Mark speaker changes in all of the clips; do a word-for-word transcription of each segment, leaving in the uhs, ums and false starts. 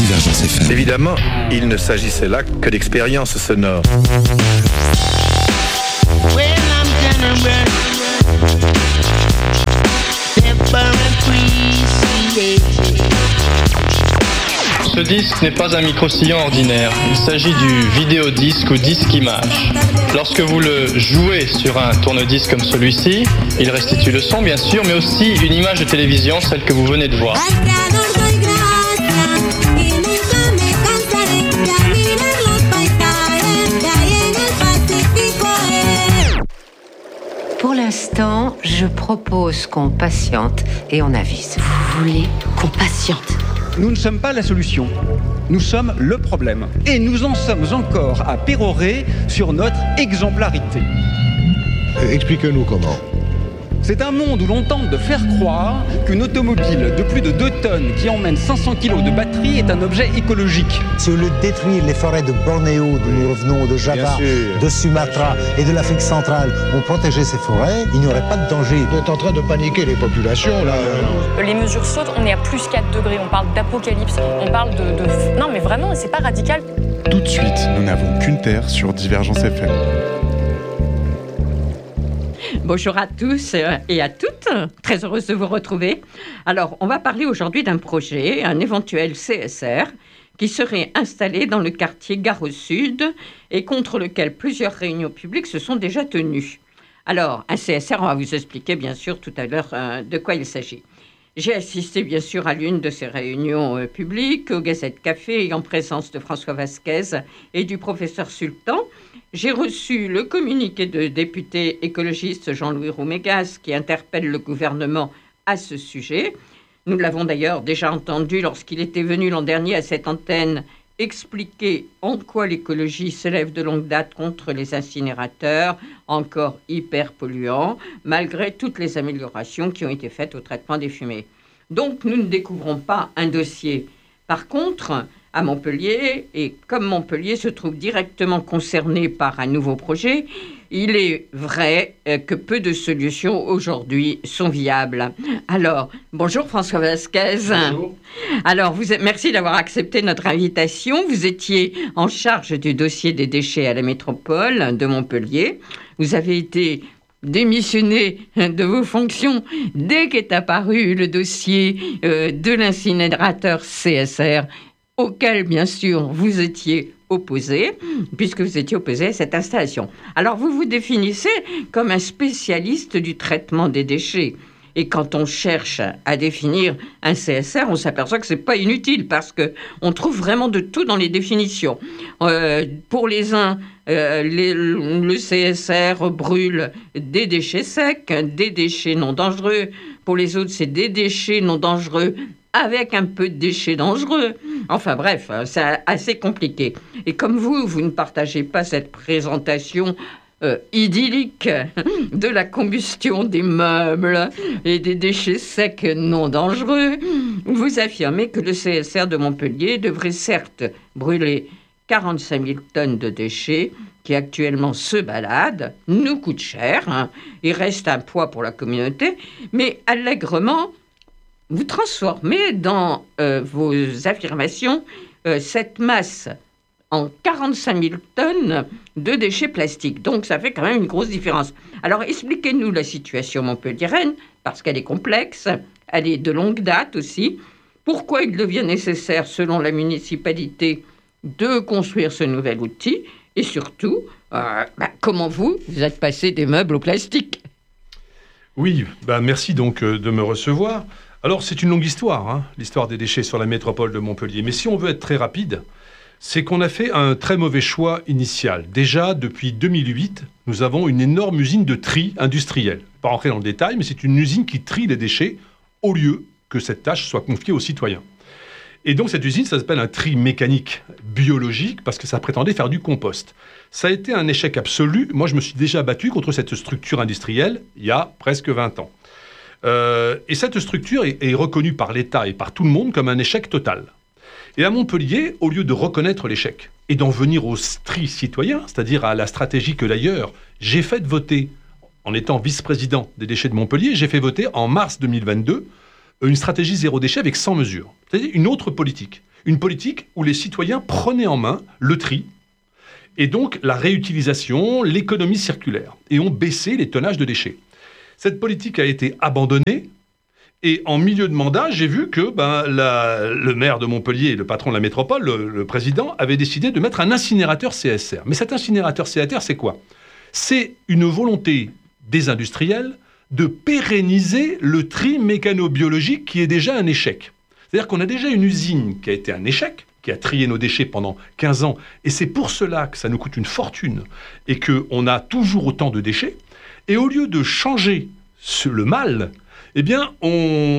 Speaker 1: Divergence F M.
Speaker 2: Évidemment, il ne s'agissait là que d'expériences sonores.
Speaker 3: Ce disque n'est pas un micro-sillon ordinaire. Il s'agit du vidéodisque ou disque image. Lorsque vous le jouez sur un tourne-disque comme celui-ci, il restitue le son bien sûr, mais aussi une image de télévision, celle que vous venez de voir.
Speaker 4: Pour l'instant, je propose qu'on patiente et on avise.
Speaker 5: Vous voulez qu'on patiente ?
Speaker 6: Nous ne sommes pas la solution, nous sommes le problème. Et nous en sommes encore à pérorer sur notre exemplarité.
Speaker 7: Expliquez-nous comment.
Speaker 6: C'est un monde où l'on tente de faire croire qu'une automobile de plus de deux tonnes qui emmène cinq cents kilos de batterie est un objet écologique.
Speaker 8: Si au lieu de détruire les forêts de Bornéo, d'où nous revenons, de Java, de Sumatra et de l'Afrique centrale, on protégeait ces forêts, il n'y aurait pas de danger.
Speaker 7: Vous êtes en train de paniquer les populations, là.
Speaker 9: Les mesures sautent, on est à plus quatre degrés, on parle d'apocalypse, on parle de, de... Non mais vraiment, c'est pas radical.
Speaker 10: Tout de suite, nous n'avons qu'une terre sur Divergence F M.
Speaker 11: Bonjour à tous et à toutes, très heureuse de vous retrouver. Alors, on va parler aujourd'hui d'un projet, un éventuel C S R, qui serait installé dans le quartier Gare au Sud et contre lequel plusieurs réunions publiques se sont déjà tenues. Alors, un C S R, on va vous expliquer bien sûr tout à l'heure euh, de quoi il s'agit. J'ai assisté bien sûr à l'une de ces réunions euh, publiques, au Gazette Café, en présence de François Vasquez et du professeur Sultan. J'ai reçu le communiqué de député écologiste Jean-Louis Roumégas qui interpelle le gouvernement à ce sujet. Nous l'avons d'ailleurs déjà entendu lorsqu'il était venu l'an dernier à cette antenne expliquer en quoi l'écologie s'élève de longue date contre les incinérateurs, encore hyper polluants, malgré toutes les améliorations qui ont été faites au traitement des fumées. Donc nous ne découvrons pas un dossier. Par contre, à Montpellier, et comme Montpellier se trouve directement concerné par un nouveau projet, il est vrai que peu de solutions aujourd'hui sont viables. Alors, bonjour François Vasquez.
Speaker 12: Bonjour.
Speaker 11: Alors, vous êtes, merci d'avoir accepté notre invitation. Vous étiez en charge du dossier des déchets à la métropole de Montpellier. Vous avez été démissionné de vos fonctions dès qu'est apparu le dossier euh, de l'incinérateur C S R, auquel, bien sûr, vous étiez opposé, puisque vous étiez opposé à cette installation. Alors, vous vous définissez comme un spécialiste du traitement des déchets. Et quand on cherche à définir un C S R, on s'aperçoit que ce n'est pas inutile, parce qu'on trouve vraiment de tout dans les définitions. Euh, pour les uns, euh, les, le C S R brûle des déchets secs, des déchets non dangereux. Pour les autres, c'est des déchets non dangereux avec un peu de déchets dangereux. Enfin bref, c'est assez compliqué. Et comme vous, vous ne partagez pas cette présentation euh, idyllique de la combustion des meubles et des déchets secs non dangereux, vous affirmez que le C S R de Montpellier devrait certes brûler quarante-cinq mille tonnes de déchets qui actuellement se baladent, nous coûtent cher, hein, et restent un poids pour la communauté, mais allègrement, vous transformez dans euh, vos affirmations euh, cette masse en quarante-cinq mille tonnes de déchets plastiques. Donc, ça fait quand même une grosse différence. Alors, expliquez-nous la situation montpelliéraine, parce qu'elle est complexe, elle est de longue date aussi. Pourquoi il devient nécessaire, selon la municipalité, de construire ce nouvel outil? Et surtout, euh, bah, comment vous, vous êtes passé des meubles au plastique?
Speaker 12: Oui, bah merci donc euh, de me recevoir. Alors, c'est une longue histoire, hein, l'histoire des déchets sur la métropole de Montpellier. Mais si on veut être très rapide, c'est qu'on a fait un très mauvais choix initial. Déjà, depuis deux mille huit, nous avons une énorme usine de tri industriel. Pas rentrer dans le détail, mais c'est une usine qui trie les déchets au lieu que cette tâche soit confiée aux citoyens. Et donc, cette usine, ça s'appelle un tri mécanique biologique parce que ça prétendait faire du compost. Ça a été un échec absolu. Moi, je me suis déjà battu contre cette structure industrielle il y a presque vingt ans. Euh, et cette structure est, est reconnue par l'État et par tout le monde comme un échec total. Et à Montpellier, au lieu de reconnaître l'échec et d'en venir au tri citoyen, c'est-à-dire à la stratégie que d'ailleurs j'ai fait voter en étant vice-président des déchets de Montpellier, j'ai fait voter en mars deux mille vingt-deux une stratégie zéro déchet avec cent mesures. C'est-à-dire une autre politique. Une politique où les citoyens prenaient en main le tri, et donc la réutilisation, l'économie circulaire, et ont baissé les tonnages de déchets. Cette politique a été abandonnée, et en milieu de mandat, j'ai vu que ben, la, le maire de Montpellier, le patron de la métropole, le, le président, avait décidé de mettre un incinérateur C S R. Mais cet incinérateur C S R, c'est quoi ? C'est une volonté des industriels de pérenniser le tri mécano-biologique qui est déjà un échec. C'est-à-dire qu'on a déjà une usine qui a été un échec, qui a trié nos déchets pendant quinze ans, et c'est pour cela que ça nous coûte une fortune, et qu'on a toujours autant de déchets. Et au lieu de changer ce, le mal, eh bien, on,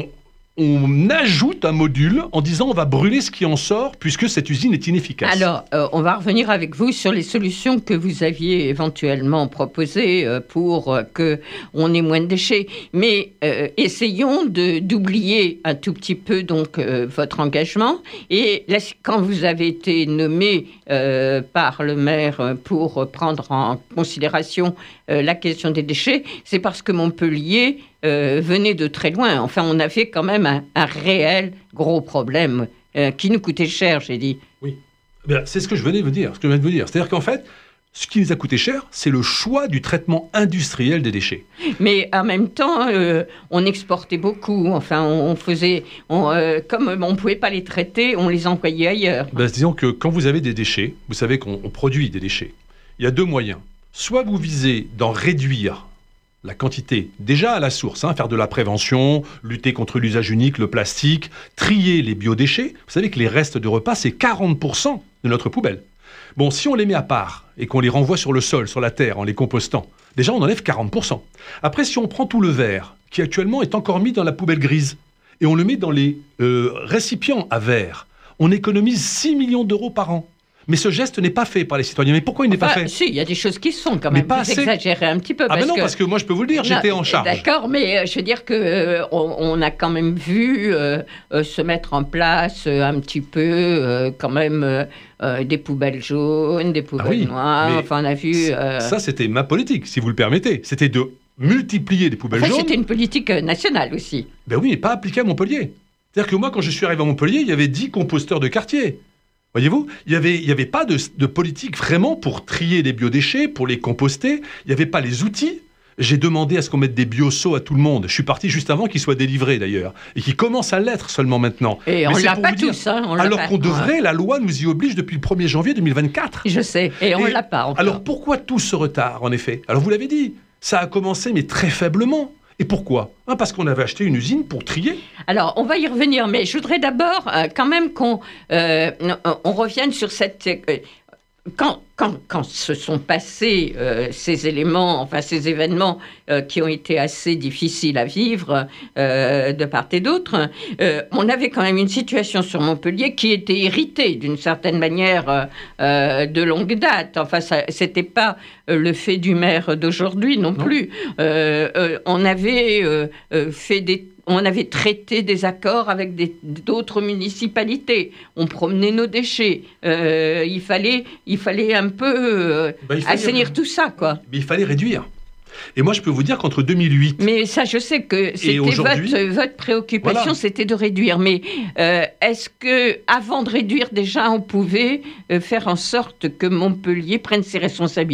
Speaker 12: on ajoute un module en disant on va brûler ce qui en sort, puisque cette usine est inefficace.
Speaker 11: Alors, euh, on va revenir avec vous sur les solutions que vous aviez éventuellement proposées euh, pour euh, qu'on ait moins de déchets. Mais euh, essayons de, d'oublier un tout petit peu donc, euh, votre engagement. Et là, quand vous avez été nommé euh, par le maire pour prendre en considération euh, la question des déchets, c'est parce que Montpellier euh, venait de très loin. Enfin, on avait quand même un, un réel gros problème euh, qui nous coûtait cher, j'ai dit.
Speaker 12: Oui, bien, c'est ce que je venais de vous dire. Ce que je venais de vous dire. C'est-à-dire qu'en fait, ce qui nous a coûté cher, c'est le choix du traitement industriel des déchets.
Speaker 11: Mais en même temps, euh, on exportait beaucoup. Enfin, on, on faisait... On, euh, comme on ne pouvait pas les traiter, on les envoyait ailleurs.
Speaker 12: Ben, disons que quand vous avez des déchets, vous savez qu'on on produit des déchets. Il y a deux moyens. Soit vous visez d'en réduire la quantité, déjà à la source, hein, faire de la prévention, lutter contre l'usage unique, le plastique, trier les biodéchets. Vous savez que les restes de repas, c'est quarante pour cent de notre poubelle. Bon, si on les met à part et qu'on les renvoie sur le sol, sur la terre, en les compostant, déjà on enlève quarante pour cent. Après, si on prend tout le verre, qui actuellement est encore mis dans la poubelle grise, et on le met dans les euh, récipients à verre, on économise six millions d'euros par an. Mais ce geste n'est pas fait par les citoyens. Mais pourquoi il n'est
Speaker 11: enfin,
Speaker 12: pas fait ?
Speaker 11: Si, il y a des choses qui sont quand même.
Speaker 12: Mais pas
Speaker 11: vous
Speaker 12: assez.
Speaker 11: Exagérez un petit peu.
Speaker 12: Ah
Speaker 11: parce
Speaker 12: ben non,
Speaker 11: que...
Speaker 12: parce que moi je peux vous le dire, non, j'étais en charge.
Speaker 11: D'accord, mais euh, je veux dire que euh, on, on a quand même vu euh, euh, se mettre en place euh, un petit peu euh, quand même euh, euh, des poubelles jaunes, des poubelles ah oui, noires. Enfin, on a vu. Euh...
Speaker 12: Ça, c'était ma politique, si vous le permettez. C'était de multiplier des poubelles
Speaker 11: enfin,
Speaker 12: jaunes.
Speaker 11: C'était une politique nationale aussi.
Speaker 12: Ben oui, mais pas appliquée à Montpellier. C'est-à-dire que moi, quand je suis arrivé à Montpellier, il y avait dix composteurs de quartier. Voyez-vous, il n'y avait, il y avait pas de, de politique vraiment pour trier les biodéchets, pour les composter. Il n'y avait pas les outils. J'ai demandé à ce qu'on mette des bioseaux à tout le monde. Je suis parti juste avant qu'ils soient délivrés, d'ailleurs. Et qu'ils commencent à l'être seulement maintenant.
Speaker 11: Et
Speaker 12: mais
Speaker 11: on ne l'a pas
Speaker 12: dire,
Speaker 11: tous. Hein, on
Speaker 12: alors
Speaker 11: l'a
Speaker 12: qu'on
Speaker 11: pas.
Speaker 12: devrait,
Speaker 11: ouais.
Speaker 12: la loi nous y oblige depuis le premier janvier deux mille vingt-quatre.
Speaker 11: Je sais, et on ne l'a pas encore.
Speaker 12: Alors pourquoi tout ce retard, en effet ? Alors vous l'avez dit, ça a commencé, mais très faiblement. Et pourquoi ? hein, Parce qu'on avait acheté une usine pour trier.
Speaker 11: Alors, on va y revenir, mais je voudrais d'abord euh, quand même qu'on euh, on revienne sur cette... Euh, quand, quand, quand se sont passés euh, ces éléments, enfin ces événements euh, qui ont été assez difficiles à vivre euh, de part et d'autre, euh, on avait quand même une situation sur Montpellier qui était héritée d'une certaine manière euh, de longue date. Enfin, ça, c'était pas euh, le fait du maire d'aujourd'hui non, non. plus. Euh, euh, on avait euh, euh, fait des On avait traité des accords avec des, d'autres municipalités. On promenait nos déchets. Euh, il, fallait, il fallait un peu euh, bah, fallait assainir tout ça, quoi.
Speaker 12: Mais il fallait réduire. Et moi, je peux vous dire qu'entre deux mille huit...
Speaker 11: Mais ça, je sais que c'était votre, votre préoccupation, voilà. C'était de réduire. Mais euh, est-ce qu'avant de réduire, déjà, on pouvait euh, faire en sorte que Montpellier prenne ses responsabilités ?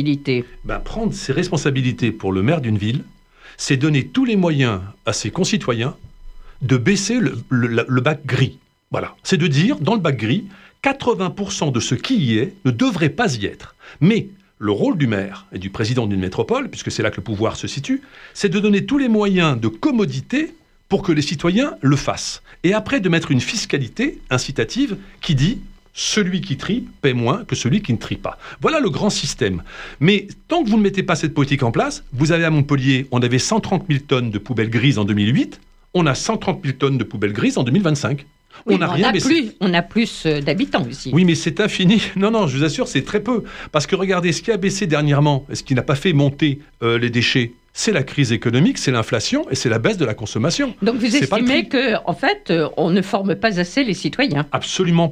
Speaker 12: bah, Prendre ses responsabilités pour le maire d'une ville, c'est donner tous les moyens à ses concitoyens de baisser le, le, le bac gris. Voilà. C'est de dire, dans le bac gris, quatre-vingts pour cent de ce qui y est ne devrait pas y être. Mais le rôle du maire et du président d'une métropole, puisque c'est là que le pouvoir se situe, c'est de donner tous les moyens de commodité pour que les citoyens le fassent. Et après, de mettre une fiscalité incitative qui dit celui qui trie paie moins que celui qui ne trie pas. Voilà le grand système. Mais tant que vous ne mettez pas cette politique en place, vous avez à Montpellier, on avait cent trente mille tonnes de poubelles grises en deux mille huit, on a cent trente mille tonnes de poubelles grises en deux mille vingt-cinq.
Speaker 11: Oui,
Speaker 12: on n'a rien
Speaker 11: a plus, on a plus d'habitants ici.
Speaker 12: Oui, mais c'est infini. Non, non, je vous assure, c'est très peu. Parce que regardez, ce qui a baissé dernièrement, et ce qui n'a pas fait monter euh, les déchets, c'est la crise économique, c'est l'inflation et c'est la baisse de la consommation.
Speaker 11: Donc vous
Speaker 12: c'est
Speaker 11: estimez qu'en en fait, on ne forme pas assez les citoyens ?
Speaker 12: Absolument pas.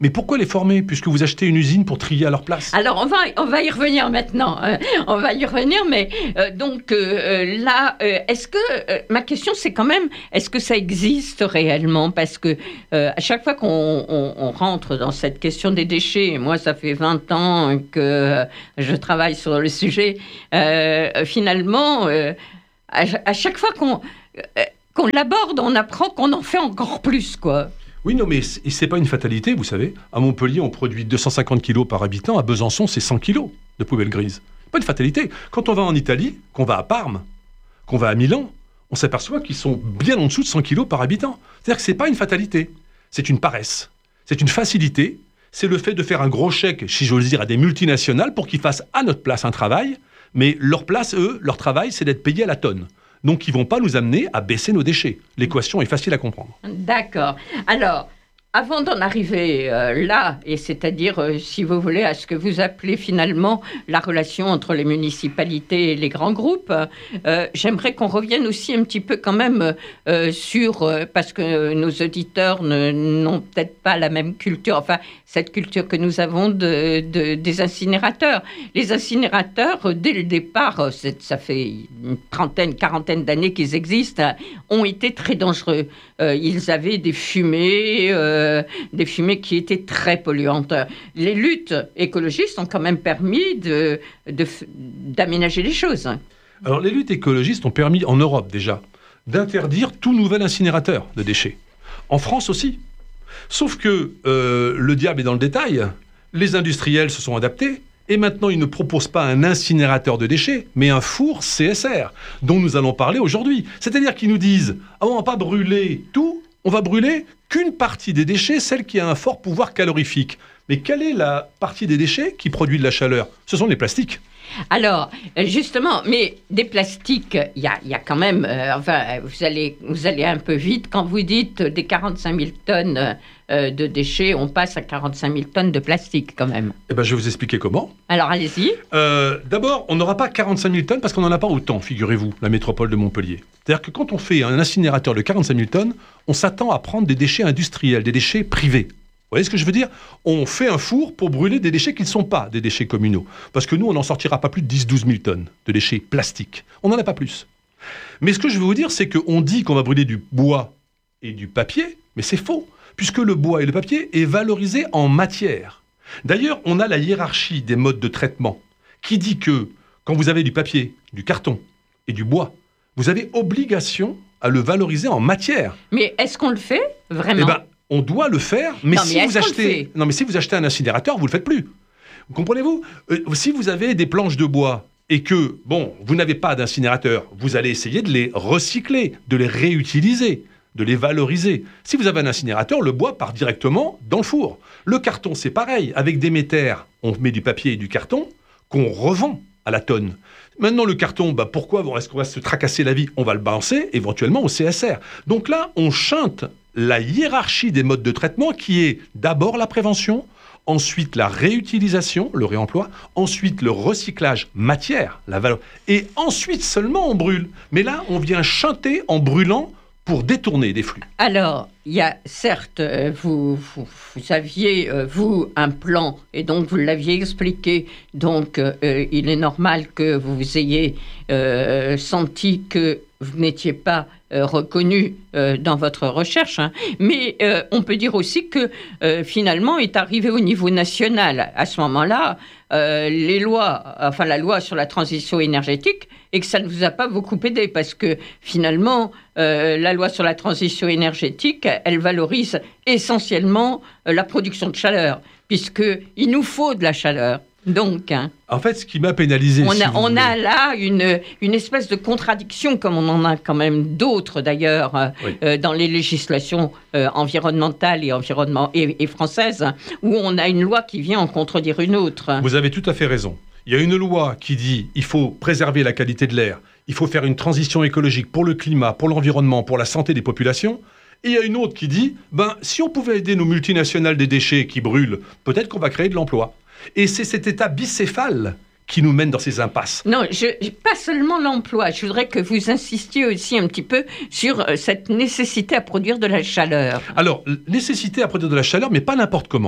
Speaker 12: Mais pourquoi les former, puisque vous achetez une usine pour trier à leur place?
Speaker 11: Alors, on va, on va y revenir maintenant. Euh, on va y revenir, mais euh, donc euh, là, euh, est-ce que... Euh, ma question, c'est quand même, est-ce que ça existe réellement? Parce que euh, à chaque fois qu'on on, on rentre dans cette question des déchets, et moi, ça fait vingt ans que je travaille sur le sujet, euh, finalement, euh, à, à chaque fois qu'on, euh, qu'on l'aborde, on apprend qu'on en fait encore plus, quoi.
Speaker 12: Oui, non, mais c'est, c'est pas une fatalité, vous savez. À Montpellier, on produit deux cent cinquante kilos par habitant. À Besançon, c'est cent kilos de poubelles grises. Pas une fatalité. Quand on va en Italie, qu'on va à Parme, qu'on va à Milan, on s'aperçoit qu'ils sont bien en dessous de cent kilos par habitant. C'est-à-dire que c'est pas une fatalité. C'est une paresse. C'est une facilité. C'est le fait de faire un gros chèque, si j'ose dire, à des multinationales pour qu'ils fassent à notre place un travail. Mais leur place, eux, leur travail, c'est d'être payés à la tonne. Donc, ils ne vont pas nous amener à baisser nos déchets. L'équation est facile à comprendre.
Speaker 11: D'accord. Alors, avant d'en arriver euh, là, et c'est-à-dire, euh, si vous voulez, à ce que vous appelez finalement la relation entre les municipalités et les grands groupes, euh, j'aimerais qu'on revienne aussi un petit peu quand même euh, sur, euh, parce que nos auditeurs ne, n'ont peut-être pas la même culture, enfin, cette culture que nous avons de, de, des incinérateurs. Les incinérateurs, dès le départ, ça fait une trentaine, quarantaine d'années qu'ils existent, ont été très dangereux. Euh, ils avaient des fumées... Euh, des fumées qui étaient très polluantes. Les luttes écologistes ont quand même permis de, de, d'aménager les choses.
Speaker 12: Alors, les luttes écologistes ont permis, en Europe déjà, d'interdire tout nouvel incinérateur de déchets. En France aussi. Sauf que euh, le diable est dans le détail. Les industriels se sont adaptés et maintenant, ils ne proposent pas un incinérateur de déchets, mais un four C S R, dont nous allons parler aujourd'hui. C'est-à-dire qu'ils nous disent ah, on ne va pas brûler tout, on va brûler qu'une partie des déchets, celle qui a un fort pouvoir calorifique. Mais quelle est la partie des déchets qui produit de la chaleur? Ce sont les plastiques.
Speaker 11: Alors, justement, mais des plastiques, il y a, y a quand même... Euh, enfin, vous allez, vous allez un peu vite. Quand vous dites des quarante-cinq mille tonnes euh, de déchets, on passe à quarante-cinq mille tonnes de plastique quand même.
Speaker 12: Eh ben, je vais vous expliquer comment.
Speaker 11: Alors, allez-y.
Speaker 12: Euh, d'abord, on n'aura pas quarante-cinq mille tonnes parce qu'on n'en a pas autant, figurez-vous, la métropole de Montpellier. C'est-à-dire que quand on fait un incinérateur de quarante-cinq mille tonnes, on s'attend à prendre des déchets industriels, des déchets privés. Vous voyez ce que je veux dire? On fait un four pour brûler des déchets qui ne sont pas des déchets communaux. Parce que nous, on n'en sortira pas plus de dix à douze mille tonnes de déchets plastiques. On n'en a pas plus. Mais ce que je veux vous dire, c'est qu'on dit qu'on va brûler du bois et du papier, mais c'est faux, puisque le bois et le papier est valorisé en matière. D'ailleurs, on a la hiérarchie des modes de traitement qui dit que quand vous avez du papier, du carton et du bois, vous avez obligation à le valoriser en matière.
Speaker 11: Mais est-ce qu'on le fait vraiment?
Speaker 12: Eh ben, on doit le faire, mais,
Speaker 11: non,
Speaker 12: si
Speaker 11: mais
Speaker 12: vous achetez, non, mais si vous achetez un incinérateur, vous le faites plus. Comprenez-vous? euh, Si vous avez des planches de bois et que, bon, vous n'avez pas d'incinérateur, vous allez essayer de les recycler, de les réutiliser, de les valoriser. Si vous avez un incinérateur, le bois part directement dans le four. Le carton, c'est pareil. Avec des métères, on met du papier et du carton qu'on revend à la tonne. Maintenant, le carton, bah, pourquoi est-ce qu'on va se tracasser la vie? On va le balancer éventuellement au C S R. Donc là, on chante la hiérarchie des modes de traitement qui est d'abord la prévention, ensuite la réutilisation, le réemploi, ensuite le recyclage matière, la valeur, et ensuite seulement on brûle. Mais là, on vient chanter en brûlant pour détourner des flux.
Speaker 11: Alors, il y a certes, euh, vous, vous, vous aviez, euh, vous, un plan, et donc vous l'aviez expliqué, donc euh, il est normal que vous ayez euh, senti que vous n'étiez pas euh, reconnu euh, dans votre recherche, hein. Mais euh, on peut dire aussi que euh, finalement est arrivé au niveau national. À ce moment-là, euh, les lois, enfin la loi sur la transition énergétique, et que ça ne vous a pas beaucoup aidé parce que finalement, euh, la loi sur la transition énergétique, elle valorise essentiellement euh, la production de chaleur, puisqu'il nous faut de la chaleur. Donc, hein,
Speaker 12: en fait, ce qui m'a pénalisé...
Speaker 11: On,
Speaker 12: si
Speaker 11: a, on a là une, une espèce de contradiction, comme on en a quand même d'autres d'ailleurs, euh, oui. euh, dans les législations euh, environnementales et, environnement, et, et françaises, où on a une loi qui vient en contredire une autre.
Speaker 12: Vous avez tout à fait raison. Il y a une loi qui dit il faut préserver la qualité de l'air, il faut faire une transition écologique pour le climat, pour l'environnement, pour la santé des populations. Et il y a une autre qui dit ben, si on pouvait aider nos multinationales des déchets qui brûlent, peut-être qu'on va créer de l'emploi. Et c'est cet état bicéphale qui nous mène dans ces impasses.
Speaker 11: Non, je, pas seulement l'emploi. Je voudrais que vous insistiez aussi un petit peu sur cette nécessité à produire de la chaleur.
Speaker 12: Alors, nécessité à produire de la chaleur, mais pas n'importe comment.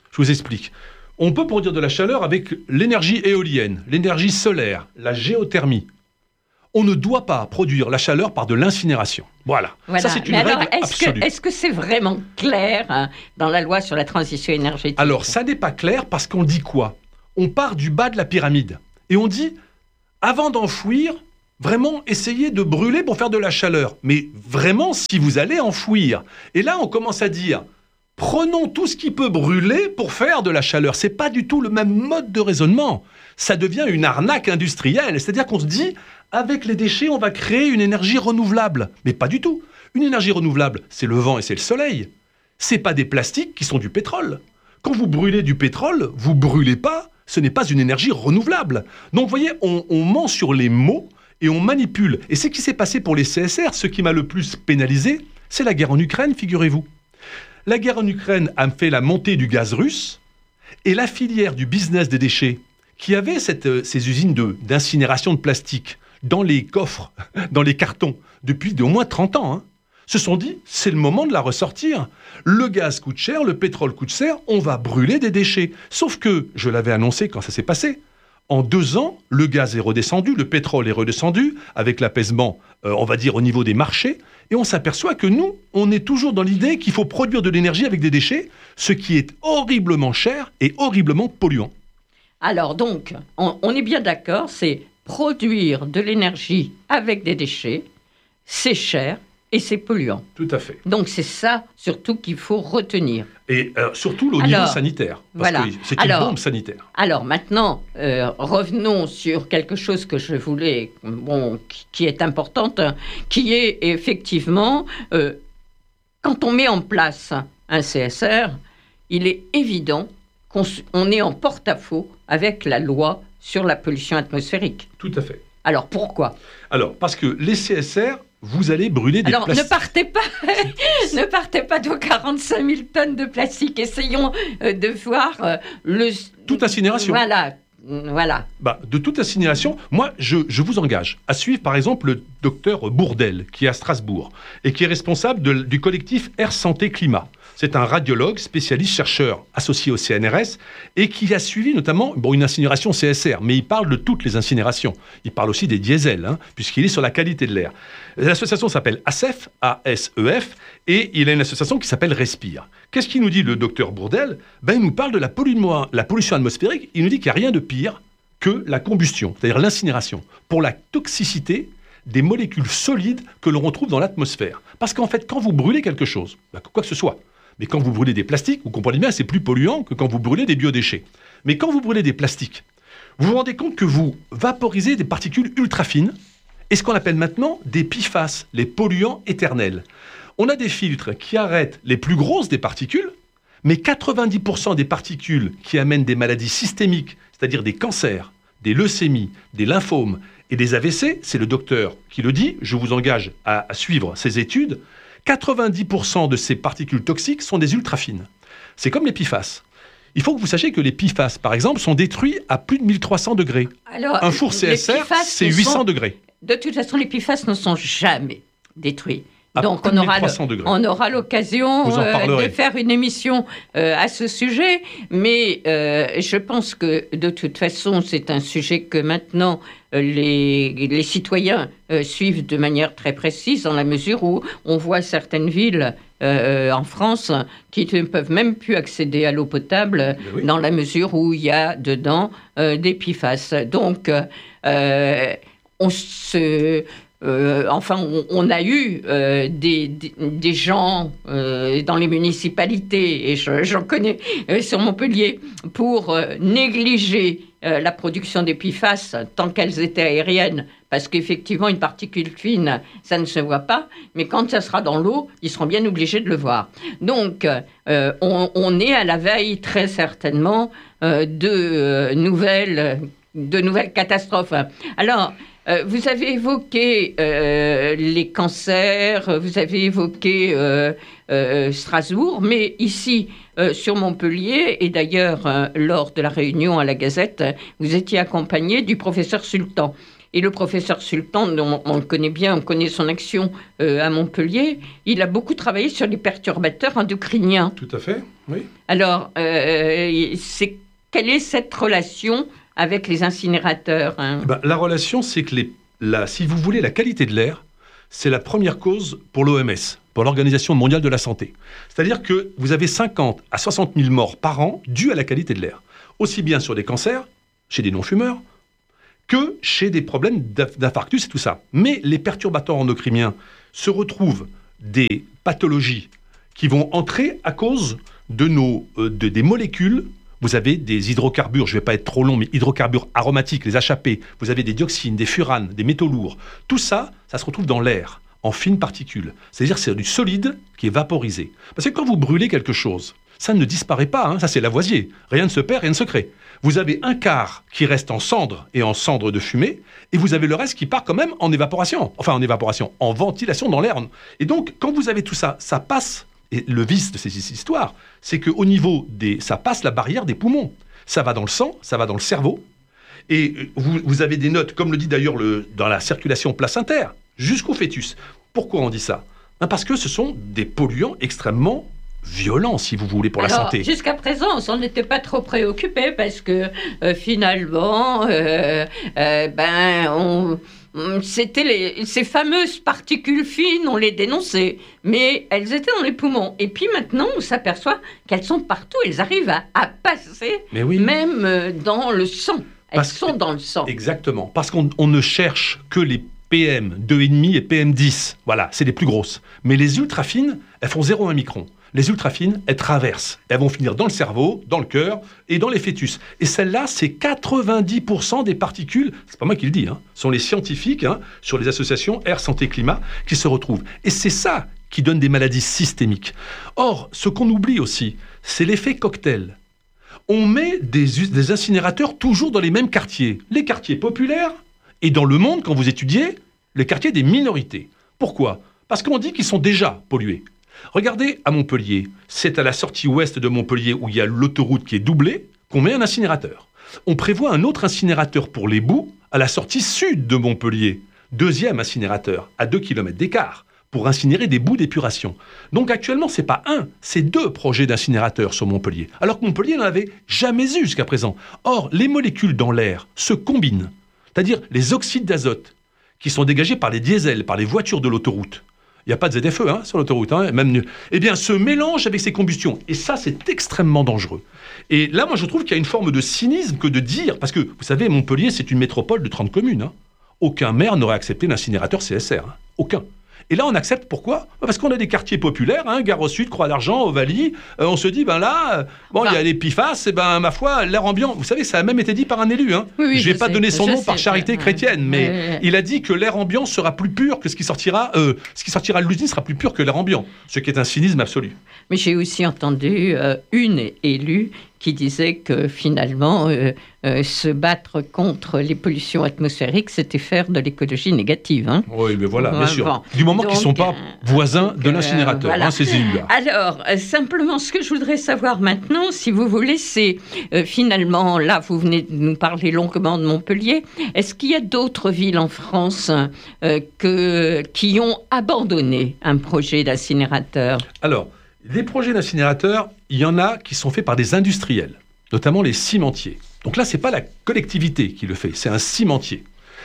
Speaker 12: Je vous explique. On peut produire de la chaleur avec l'énergie éolienne, l'énergie solaire, la géothermie. On ne doit pas produire la chaleur par de l'incinération. Voilà.
Speaker 11: voilà.
Speaker 12: Ça, c'est une
Speaker 11: Mais
Speaker 12: règle
Speaker 11: alors, est-ce
Speaker 12: absolue.
Speaker 11: Que, est-ce que c'est vraiment clair hein, dans la loi sur la transition énergétique?
Speaker 12: Alors, ça n'est pas clair parce qu'on dit quoi? On part du bas de la pyramide. Et on dit, avant d'enfouir, vraiment essayer de brûler pour faire de la chaleur. Mais vraiment, si vous allez enfouir. Et là, on commence à dire, prenons tout ce qui peut brûler pour faire de la chaleur. C'est pas du tout le même mode de raisonnement. Ça devient une arnaque industrielle. C'est-à-dire qu'on se dit, avec les déchets, on va créer une énergie renouvelable. Mais pas du tout. Une énergie renouvelable, c'est le vent et c'est le soleil. C'est pas des plastiques qui sont du pétrole. Quand vous brûlez du pétrole, vous brûlez pas, ce n'est pas une énergie renouvelable. Donc vous voyez, on, on ment sur les mots et on manipule. Et c'est ce qui s'est passé pour les C S R. Ce qui m'a le plus pénalisé, c'est la guerre en Ukraine, figurez-vous. La guerre en Ukraine a fait la montée du gaz russe et la filière du business des déchets, qui avait cette, ces usines de, d'incinération de plastique dans les coffres, dans les cartons, depuis au moins trente ans, hein, se sont dit, c'est le moment de la ressortir. Le gaz coûte cher, le pétrole coûte cher, on va brûler des déchets. Sauf que, je l'avais annoncé quand ça s'est passé, en deux ans, le gaz est redescendu, le pétrole est redescendu, avec l'apaisement, euh, on va dire, au niveau des marchés, et on s'aperçoit que nous, on est toujours dans l'idée qu'il faut produire de l'énergie avec des déchets, ce qui est horriblement cher et horriblement polluant.
Speaker 11: Alors donc, on, on est bien d'accord, c'est produire de l'énergie avec des déchets, c'est cher et c'est polluant.
Speaker 12: Tout à fait.
Speaker 11: Donc c'est ça surtout qu'il faut retenir.
Speaker 12: Et euh, surtout au niveau sanitaire, parce
Speaker 11: voilà.
Speaker 12: que c'est
Speaker 11: alors,
Speaker 12: une bombe sanitaire.
Speaker 11: Alors maintenant, euh, revenons sur quelque chose que je voulais, bon, qui, qui est importante, qui est effectivement, euh, quand on met en place un C S R, il est évident qu'on on est en porte-à-faux avec la loi sur la pollution atmosphérique.
Speaker 12: Tout à fait.
Speaker 11: Alors pourquoi?
Speaker 12: Alors parce que les C S R, vous allez brûler des
Speaker 11: Alors,
Speaker 12: plastiques.
Speaker 11: ne partez pas, ne partez pas de quarante-cinq mille tonnes de plastique. Essayons euh, de voir euh, le...
Speaker 12: Toute incinération.
Speaker 11: Voilà, voilà.
Speaker 12: Bah, de toute incinération, moi, je, je vous engage à suivre, par exemple, le docteur Bourdel, qui est à Strasbourg, et qui est responsable de, du collectif Air Santé Climat. C'est un radiologue, spécialiste, chercheur, associé au C N R S, et qui a suivi notamment bon, une incinération C S R, mais il parle de toutes les incinérations. Il parle aussi des diesels, hein, puisqu'il est sur la qualité de l'air. L'association s'appelle A S E F, A S E F, et il a une association qui s'appelle Respire. Qu'est-ce qu'il nous dit, le docteur Bourdel? Ben, il nous parle de la, pollu- la pollution atmosphérique. Il nous dit qu'il n'y a rien de pire que la combustion, c'est-à-dire l'incinération, pour la toxicité des molécules solides que l'on retrouve dans l'atmosphère. Parce qu'en fait, quand vous brûlez quelque chose, ben, quoi que ce soit, mais quand vous brûlez des plastiques, vous comprenez bien, c'est plus polluant que quand vous brûlez des biodéchets. Mais quand vous brûlez des plastiques, vous vous rendez compte que vous vaporisez des particules ultra fines et ce qu'on appelle maintenant des P F A S, les polluants éternels. On a des filtres qui arrêtent les plus grosses des particules, mais quatre-vingt-dix pour cent des particules qui amènent des maladies systémiques, c'est-à-dire des cancers, des leucémies, des lymphomes et des A V C, c'est le docteur qui le dit, je vous engage à, à suivre ces études, quatre-vingt-dix pour cent de ces particules toxiques sont des ultrafines. C'est comme les P F A S. Il faut que vous sachiez que les P F A S, par exemple, sont détruits à plus de mille trois cents degrés.
Speaker 11: Alors,
Speaker 12: un four C S R, c'est huit cents degrés.
Speaker 11: De toute façon, les P F A S ne sont jamais détruits.
Speaker 12: À
Speaker 11: Donc on aura, le, on aura l'occasion euh, de faire une émission euh, à ce sujet, mais euh, je pense que de toute façon c'est un sujet que maintenant euh, les, les citoyens euh, suivent de manière très précise, dans la mesure où on voit certaines villes euh, en France qui ne peuvent même plus accéder à l'eau potable, oui. Dans la mesure où il y a dedans euh, des P F A S. Donc euh, on se... Euh, enfin, on, on a eu euh, des, des, des gens euh, dans les municipalités, et je, j'en connais euh, sur Montpellier, pour euh, négliger euh, la production des P F A S tant qu'elles étaient aériennes, parce qu'effectivement, une particule fine, ça ne se voit pas, mais quand ça sera dans l'eau, ils seront bien obligés de le voir. Donc, euh, on, on est à la veille, très certainement, euh, de, euh, nouvelles, de nouvelles catastrophes. Alors, Euh, vous avez évoqué euh, les cancers, vous avez évoqué euh, euh, Strasbourg, mais ici, euh, sur Montpellier, et d'ailleurs, euh, lors de la réunion à la Gazette, vous étiez accompagné du professeur Sultan. Et le professeur Sultan, on, on le connaît bien, on connaît son action euh, à Montpellier, il a beaucoup travaillé sur les perturbateurs endocriniens.
Speaker 12: Tout à fait, oui.
Speaker 11: Alors, euh, c'est, quelle est cette relation avec les incinérateurs hein
Speaker 12: ben, la relation, c'est que, les, la, si vous voulez, la qualité de l'air, c'est la première cause pour l'O M S, pour l'Organisation mondiale de la santé. C'est-à-dire que vous avez cinquante à soixante mille morts par an dues à la qualité de l'air. Aussi bien sur des cancers, chez des non-fumeurs, que chez des problèmes d'infarctus et tout ça. Mais les perturbateurs endocriniens se retrouvent des pathologies qui vont entrer à cause de nos, euh, de, des molécules. Vous avez des hydrocarbures, je ne vais pas être trop long, mais hydrocarbures aromatiques, les H A P. Vous avez des dioxines, des furanes, des métaux lourds. Tout ça, ça se retrouve dans l'air, en fines particules. C'est-à-dire que c'est du solide qui est vaporisé. Parce que quand vous brûlez quelque chose, ça ne disparaît pas, hein, ça c'est Lavoisier. Rien ne se perd, rien ne se crée. Vous avez un quart qui reste en cendres et en cendres de fumée, et vous avez le reste qui part quand même en évaporation. Enfin, en évaporation, en ventilation dans l'air. Et donc, quand vous avez tout ça, ça passe. Et le vice de ces histoires, c'est qu'au niveau des... ça passe la barrière des poumons. Ça va dans le sang, ça va dans le cerveau. Et vous, vous avez des notes, comme le dit d'ailleurs le, dans la circulation placentaire, jusqu'au fœtus. Pourquoi on dit ça ? Ben parce que ce sont des polluants extrêmement violents, si vous voulez, pour
Speaker 11: Alors,
Speaker 12: la santé.
Speaker 11: Jusqu'à présent, on s'en était pas trop préoccupé parce que euh, finalement, euh, euh, ben, on... C'était les, ces fameuses particules fines, on les dénonçait, mais elles étaient dans les poumons. Et puis maintenant, on s'aperçoit qu'elles sont partout, elles arrivent à, à passer,
Speaker 12: mais oui.
Speaker 11: même dans le sang. Elles
Speaker 12: Parce
Speaker 11: sont
Speaker 12: que,
Speaker 11: dans le sang.
Speaker 12: Exactement, parce qu'on on ne cherche que les P M deux virgule cinq et P M dix. Voilà, c'est les plus grosses. Mais les ultra fines, elles font zéro virgule un micron. Les ultra fines, elles traversent. Elles vont finir dans le cerveau, dans le cœur et dans les fœtus. Et celles-là, c'est quatre-vingt-dix pour cent des particules, c'est pas moi qui le dis, hein, sont les scientifiques hein, sur les associations Air Santé Climat qui se retrouvent. Et c'est ça qui donne des maladies systémiques. Or, ce qu'on oublie aussi, c'est l'effet cocktail. On met des, des incinérateurs toujours dans les mêmes quartiers. Les quartiers populaires et dans le monde, quand vous étudiez, les quartiers des minorités. Pourquoi ? Parce qu'on dit qu'ils sont déjà pollués. Regardez à Montpellier, c'est à la sortie ouest de Montpellier où il y a l'autoroute qui est doublée qu'on met un incinérateur. On prévoit un autre incinérateur pour les boues à la sortie sud de Montpellier. Deuxième incinérateur, à deux kilomètres d'écart, pour incinérer des boues d'épuration. Donc actuellement, c'est pas un, c'est deux projets d'incinérateurs sur Montpellier. Alors que Montpellier n'en avait jamais eu jusqu'à présent. Or, les molécules dans l'air se combinent. C'est-à-dire les oxydes d'azote qui sont dégagés par les diesels, par les voitures de l'autoroute. Il n'y a pas de Z F E hein, sur l'autoroute, hein, même, eh bien, se mélange avec ces combustions. Et ça, c'est extrêmement dangereux. Et là, moi, je trouve qu'il y a une forme de cynisme que de dire, parce que, vous savez, Montpellier, c'est une métropole de trente communes. Hein. Aucun maire n'aurait accepté l'incinérateur C S R. Hein. Aucun. Et là, on accepte, pourquoi ? Parce qu'on a des quartiers populaires, hein, Gare au Sud, Croix-d'Argent, Ovalie. Euh, on se dit, ben là, euh, bon, il enfin, y a les P I F A S, et ben, ma foi, l'air ambiant. Vous savez, ça a même été dit par un élu. Hein. Oui, oui, je ne vais pas sais, donner son nom sais, par charité ouais, chrétienne, mais ouais, ouais. il a dit que l'air ambiant sera plus pur que ce qui sortira, euh, ce qui sortira de l'usine sera plus pur que l'air ambiant. Ce qui est un cynisme absolu.
Speaker 11: Mais j'ai aussi entendu euh, une élue qui disait que finalement, euh, euh, se battre contre les pollutions atmosphériques, c'était faire de l'écologie négative. Hein.
Speaker 12: Oui, mais voilà, bien sûr. Bon. Du moment qu'ils ne sont pas voisins de l'incinérateur, euh, voilà. hein, ces élus-là.
Speaker 11: Alors, euh, simplement, ce que je voudrais savoir maintenant, si vous voulez, c'est euh, finalement, là, vous venez de nous parler longuement de Montpellier. Est-ce qu'il y a d'autres villes en France euh, que, qui ont abandonné un projet d'incinérateur ?
Speaker 12: Alors, les projets d'incinérateurs, il y en a qui sont faits par des industriels, notamment les cimentiers. Donc là, ce n'est pas la collectivité qui le fait, c'est un cimentier.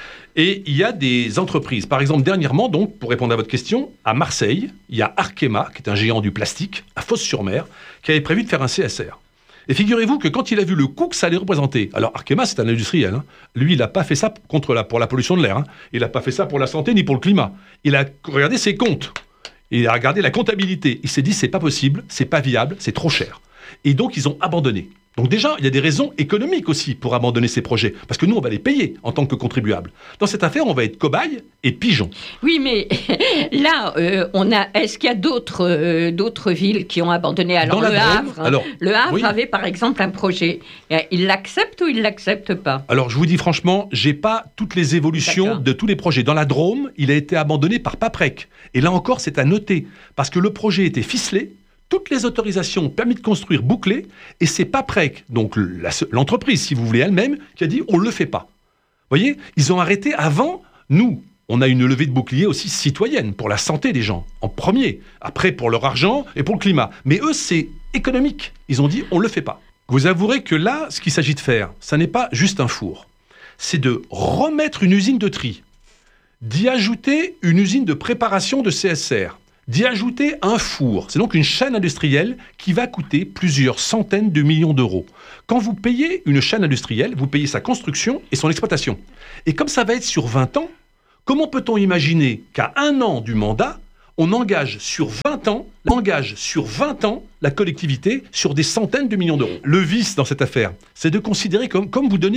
Speaker 12: Et il y a des entreprises. Par exemple, dernièrement, donc, pour répondre à votre question, à Marseille, il y a Arkema, qui est un géant du plastique, à Fos-sur-Mer, qui avait prévu de faire un C S R. Et figurez-vous que quand il a vu le coût que ça allait représenter, alors Arkema, c'est un industriel, hein, lui, il n'a pas fait ça contre la, pour la pollution de l'air, hein, il n'a pas fait ça pour la santé ni pour le climat. Il a regardé ses comptes. Il a regardé la comptabilité. Il s'est dit, c'est pas possible, c'est pas viable, c'est trop cher. Et donc, ils ont abandonné. Donc déjà, il y a des raisons économiques aussi pour abandonner ces projets. Parce que nous, on va les payer en tant que contribuables. Dans cette affaire, on va être cobayes et pigeons.
Speaker 11: Oui, mais là, euh, on a, est-ce qu'il y a d'autres, euh, d'autres villes qui ont abandonné ? Alors,
Speaker 12: Dans
Speaker 11: le
Speaker 12: la
Speaker 11: Havre,
Speaker 12: Drôme, alors,
Speaker 11: le Havre
Speaker 12: oui.
Speaker 11: avait par exemple un projet. Il l'accepte ou il ne l'accepte pas ?
Speaker 12: Alors, je vous dis franchement, je n'ai pas toutes les évolutions D'accord. de tous les projets. Dans la Drôme, il a été abandonné par Paprec. Et là encore, c'est à noter. Parce que le projet était ficelé. Toutes les autorisations permis de construire bouclées, et c'est Paprec, donc la, l'entreprise, si vous voulez, elle-même, qui a dit on ne le fait pas. Vous voyez, ils ont arrêté avant nous. On a une levée de bouclier aussi citoyenne pour la santé des gens, en premier. Après, pour leur argent et pour le climat. Mais eux, c'est économique. Ils ont dit, on ne le fait pas. Vous avouerez que là, ce qu'il s'agit de faire, ça n'est pas juste un four. C'est de remettre une usine de tri, d'y ajouter une usine de préparation de C S R, d'y ajouter un four. C'est donc une chaîne industrielle qui va coûter plusieurs centaines de millions d'euros. Quand vous payez une chaîne industrielle, vous payez sa construction et son exploitation. Et comme ça va être sur vingt ans, comment peut-on imaginer qu'à un an du mandat, on engage sur vingt ans, on engage sur vingt ans la collectivité sur des centaines de millions d'euros? Le vice dans cette affaire, c'est de considérer comme, comme vous donnez